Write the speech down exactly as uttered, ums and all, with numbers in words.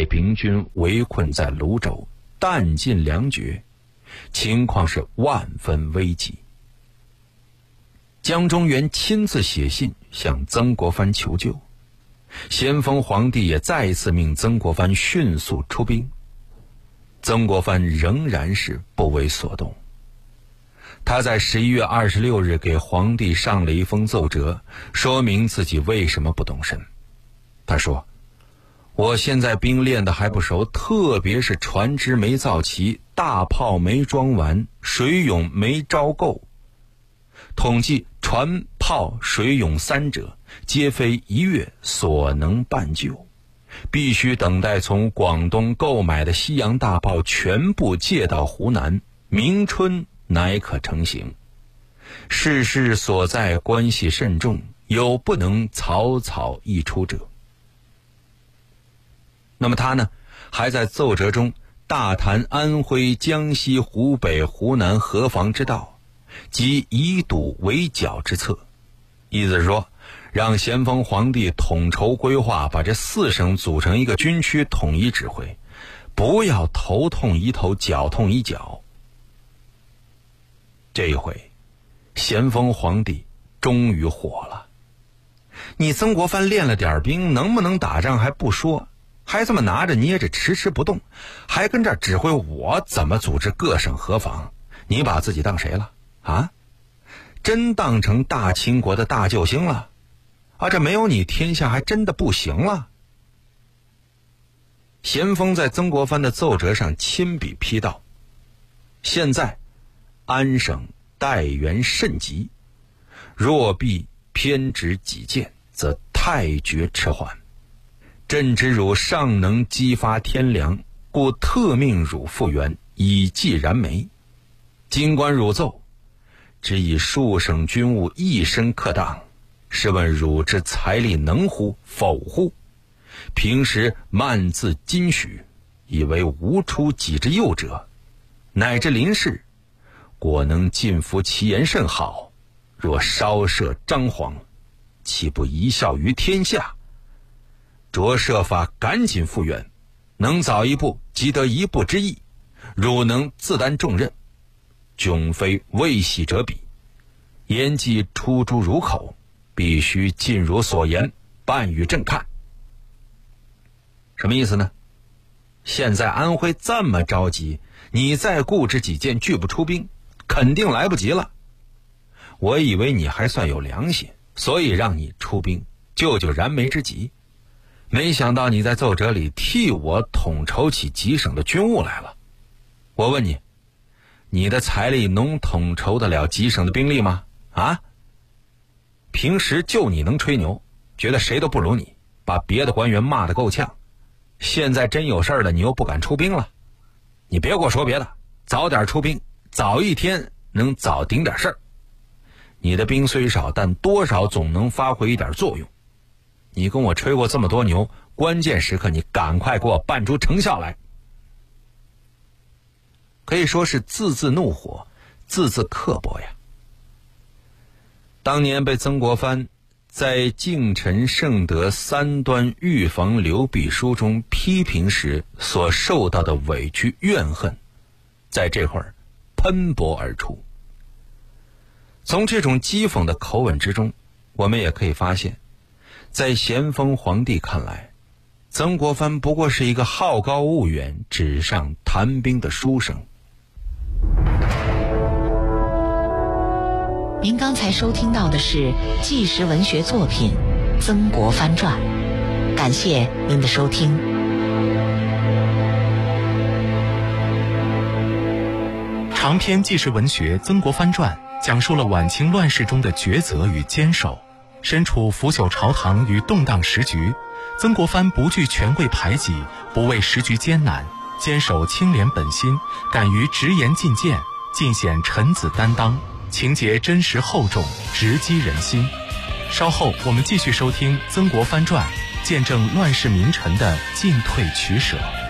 太平军围困在泸州，弹尽粮绝，情况是万分危急。江忠源亲自写信向曾国藩求救，咸丰皇帝也再一次命曾国藩迅速出兵，曾国藩仍然是不为所动。他在十一月二十六日给皇帝上了一封奏折，说明自己为什么不动身。他说，我现在兵练得还不熟，特别是船只没造齐，大炮没装完，水勇没招够。统计船炮水勇三者，皆非一月所能办就，必须等待从广东购买的西洋大炮全部借到湖南，明春乃可成行。事事所在关系甚重，有不能草草一出者。那么他呢，还在奏折中大谈安徽、江西、湖北、湖南河防之道，及以堵为剿之策，意思是说，让咸丰皇帝统筹规划，把这四省组成一个军区，统一指挥，不要头痛一头，脚痛一脚。这一回，咸丰皇帝终于火了。你曾国藩练了点兵，能不能打仗还不说，还这么拿着捏着迟迟不动，还跟这儿指挥我怎么组织各省河防，你把自己当谁了啊？真当成大清国的大救星了啊？这没有你天下还真的不行了。咸丰在曾国藩的奏折上亲笔批道，现在安省待援甚急，若必偏执己见，则太绝迟缓。朕知汝尚能激发天良，故特命汝复原，以济燃眉。今观汝奏，只以数省军务一身克当，试问汝之财力能乎否乎？平时慢自矜许，以为无出己之右者，乃至临事，果能尽服其言甚好。若稍涉张皇，岂不贻笑于天下？着设法赶紧复原，能早一步即得一步之意。汝能自担重任，迥非未喜者比。言既出诸汝口，必须尽如所言，办与朕看。什么意思呢？现在安徽这么着急，你再固执己见，拒不出兵，肯定来不及了。我以为你还算有良心，所以让你出兵救救燃眉之急。没想到你在奏折里替我统筹起几省的军务来了。我问你，你的财力能统筹得了几省的兵力吗？啊？平时就你能吹牛，觉得谁都不如你，把别的官员骂得够呛。现在真有事儿了，你又不敢出兵了。你别给我说别的，早点出兵，早一天能早顶点事儿。你的兵虽少，但多少总能发挥一点作用。你跟我吹过这么多牛，关键时刻你赶快给我办出成效来。可以说是字字怒火，字字刻薄呀。当年被曾国藩在敬臣圣德三端预防流弊书中批评时所受到的委屈怨恨，在这会儿喷薄而出。从这种讥讽的口吻之中，我们也可以发现，在咸丰皇帝看来，曾国藩不过是一个好高骛远、纸上谈兵的书生。 您刚才收听到的是纪实文学作品《曾国藩传》，感谢您的收听。 长篇纪实文学《曾国藩传》讲述了晚清乱世中的抉择与坚守。身处腐朽朝堂与动荡时局，曾国藩不惧权贵排挤，不畏时局艰难，坚守清廉本心，敢于直言进谏，尽显臣子担当，情节真实厚重，直击人心。稍后我们继续收听《曾国藩传》，见证乱世名臣的进退取舍。